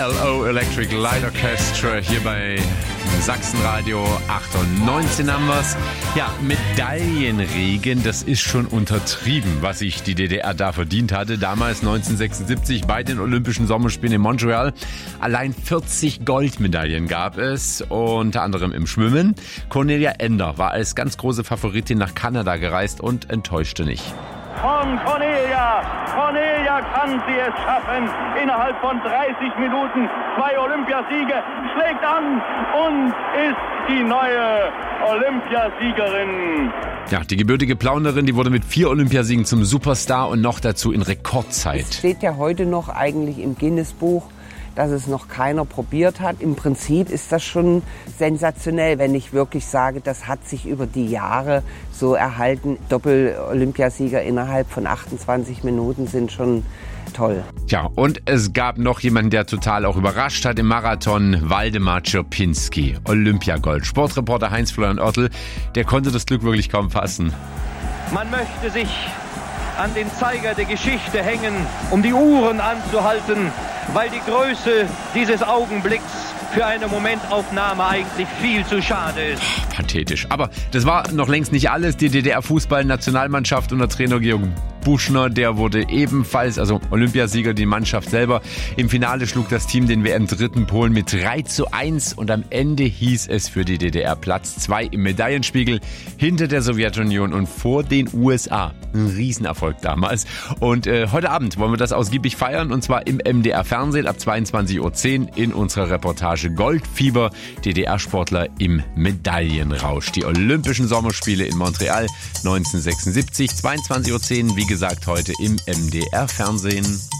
ELO Electric Light Orchestra hier bei Sachsenradio 98 haben wir's. Ja, Medaillenregen, das ist schon untertrieben, was sich die DDR da verdient hatte. Damals 1976 bei den Olympischen Sommerspielen in Montreal. Allein 40 Goldmedaillen gab es, unter anderem im Schwimmen. Cornelia Ender war als ganz große Favoritin nach Kanada gereist und enttäuschte nicht. Von Cornelia kann sie es schaffen. Innerhalb von 30 Minuten 2 Olympiasiege, schlägt an und ist die neue Olympiasiegerin. Ja, die gebürtige Plaunerin, die wurde mit 4 Olympiasiegen zum Superstar und noch dazu in Rekordzeit. Es steht ja heute noch eigentlich im Guinness-Buch, dass es noch keiner probiert hat. Im Prinzip ist das schon sensationell, wenn ich wirklich sage, das hat sich über die Jahre so erhalten. Doppel-Olympiasieger innerhalb von 28 Minuten sind schon toll. Tja, und es gab noch jemanden, der total auch überrascht hat im Marathon, Waldemar Czerpinski, Olympiagold. Sportreporter Heinz-Florian Oertel, der konnte das Glück wirklich kaum fassen. Man möchte sich an den Zeiger der Geschichte hängen, um die Uhren anzuhalten, weil die Größe dieses Augenblicks für eine Momentaufnahme eigentlich viel zu schade ist. Pathetisch. Aber das war noch längst nicht alles. Die DDR-Fußball-Nationalmannschaft unter Trainer Georg Buschner, der wurde ebenfalls, also Olympiasieger, die Mannschaft selber. Im Finale schlug das Team den WM-Dritten Polen mit 3:1 und am Ende hieß es für die DDR Platz 2 im Medaillenspiegel hinter der Sowjetunion und vor den USA. Ein Riesenerfolg damals. Und heute Abend wollen wir das ausgiebig feiern und zwar im MDR-Fernsehen ab 22:10 Uhr in unserer Reportage Goldfieber, DDR-Sportler im Medaillenrausch. Die Olympischen Sommerspiele in Montreal 1976, 22:10 Uhr, wie gesagt, heute im MDR-Fernsehen.